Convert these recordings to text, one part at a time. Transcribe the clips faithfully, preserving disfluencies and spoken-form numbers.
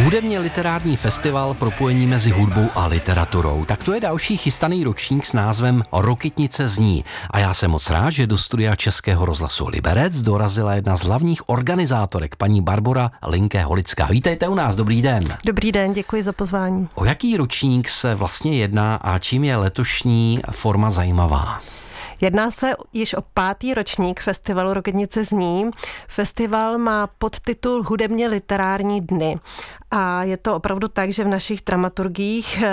Hudebně literární festival propojení mezi hudbou a literaturou. Tak to je další chystaný ročník s názvem Rokytnice zní. A já jsem moc rád, že do studia Českého rozhlasu Liberec dorazila jedna z hlavních organizátorek, paní Barbora Linke Holická. Vítejte u nás, dobrý den. Dobrý den, děkuji za pozvání. O jaký ročník se vlastně jedná a čím je letošní forma zajímavá? Jedná se již o pátý ročník festivalu Rokytnice zní. Festival má podtitul Hudebně literární dny. A je to opravdu tak, že v našich dramaturgiích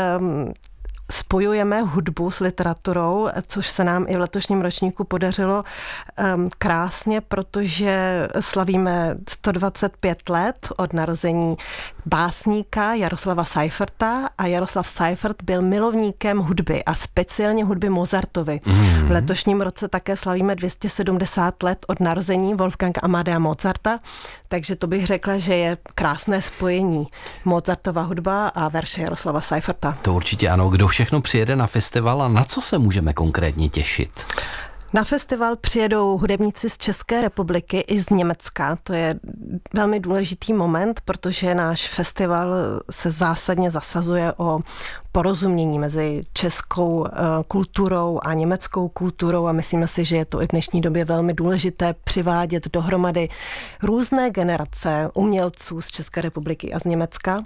spojujeme hudbu s literaturou, což se nám i v letošním ročníku podařilo um, krásně, protože slavíme sto dvacet pět let od narození básníka Jaroslava Seiferta a Jaroslav Seifert byl milovníkem hudby a speciálně hudby Mozartovy. Mm. V letošním roce také slavíme dvě stě sedmdesát let od narození Wolfganga Amadea Mozarta, takže to bych řekla, že je krásné spojení Mozartova hudba a verše Jaroslava Seiferta. To určitě ano. Kdo všechno přijede na festival a na co se můžeme konkrétně těšit? Na festival přijedou hudebníci z České republiky i z Německa. To je velmi důležitý moment, protože náš festival se zásadně zasazuje o porozumění mezi českou kulturou a německou kulturou a myslíme si, že je to i v dnešní době velmi důležité přivádět dohromady různé generace umělců z České republiky a z Německa.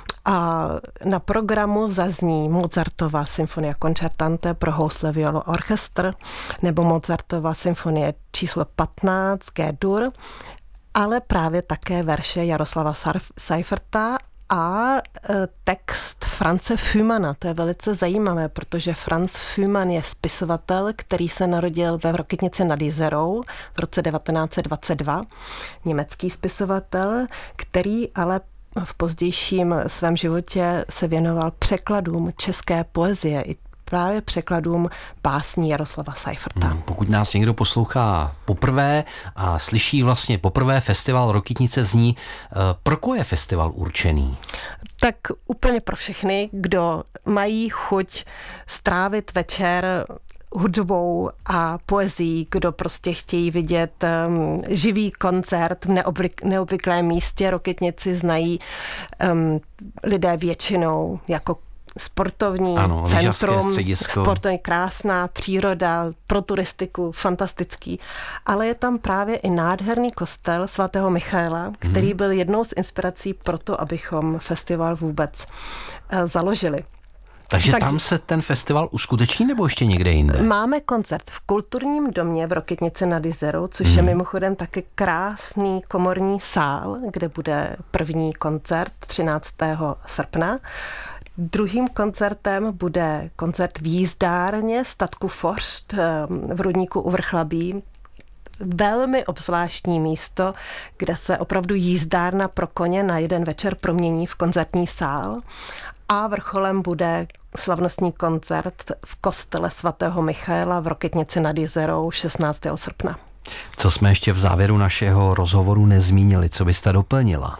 A na programu zazní Mozartova symfonia concertante pro housle, violu a orchestr nebo Mozartova symfonie číslo patnáct G-dur, ale právě také verše Jaroslava Seiferta a text Franze Fümana. To je velice zajímavé, protože Franz Füman je spisovatel, který se narodil ve Rokytnici nad Jizerou v roce devatenáct set dvacet dva. Německý spisovatel, který ale v pozdějším svém životě se věnoval překladům české poezie i právě překladům básní Jaroslava Seiferta. Hmm, pokud nás někdo poslouchá poprvé a slyší vlastně poprvé festival Rokytnice zní, pro koho je festival určený? Tak úplně pro všechny, kdo mají chuť strávit večer hudbou a poezií, kdo prostě chtějí vidět um, živý koncert v neobvyk, neobvyklém místě. Rokytnici znají um, lidé většinou jako sportovní ano, centrum, sportovní krásná příroda, pro turistiku fantastický, ale je tam právě i nádherný kostel svatého Michaela, který hmm. byl jednou z inspirací pro to, abychom festival vůbec uh, založili. Takže tak, tam se ten festival uskuteční nebo ještě někde jinde? Máme koncert v Kulturním domě v Rokytnici nad Jizerou, což hmm. je mimochodem taky krásný komorní sál, kde bude první koncert třináctého srpna. Druhým koncertem bude koncert v jízdárně statku Forst v rudníku u Vrchlabí. Velmi obzvláštní místo, kde se opravdu jízdárna pro koně na jeden večer promění v koncertní sál. A vrcholem bude slavnostní koncert v kostele svatého Michaela v Rokytnici nad Jizerou šestnáctého srpna. Co jsme ještě v závěru našeho rozhovoru nezmínili, co byste doplnila?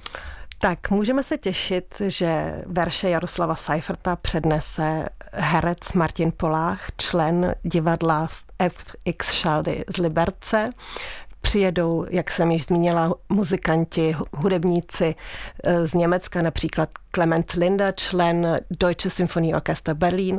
Tak můžeme se těšit, že verše Jaroslava Seiferta přednese herec Martin Polách, člen divadla F X Schaldy z Liberce. Přijedou, jak jsem již zmínila, muzikanti, hudebníci z Německa, například Clemens Linder, člen Deutsche Symphonieorchester Berlin,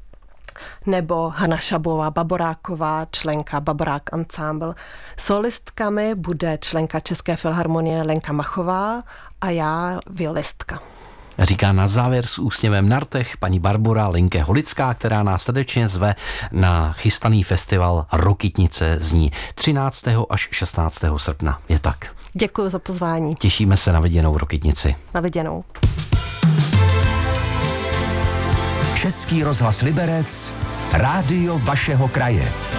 nebo Hana Šabová Baboráková, členka Baborák Ensemble. Solistkami bude členka České filharmonie Lenka Machová a já violistka. Říká na závěr s úsměvem na rtech paní Barbora Linke Holická, která nás srdečně zve na chystaný festival Rokytnice zní třináctého až šestnáctého srpna. Je tak. Děkuji za pozvání. Těšíme se na viděnou Rokytnici. Na viděnou. Český rozhlas Liberec, rádio vašeho kraje.